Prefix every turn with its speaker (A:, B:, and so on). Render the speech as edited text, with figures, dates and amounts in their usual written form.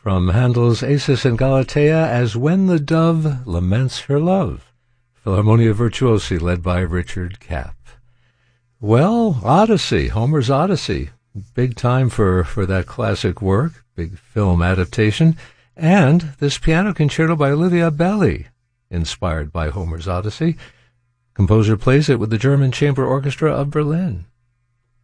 A: from Handel's Acis and Galatea as When the Dove Laments Her Love, Philharmonia Virtuosi led by Richard Kapp. Well, Odyssey, Homer's Odyssey, big time for that classic work, big film adaptation, and this piano concerto by Olivia Belli, inspired by Homer's Odyssey. Composer plays it with the German Chamber Orchestra of Berlin.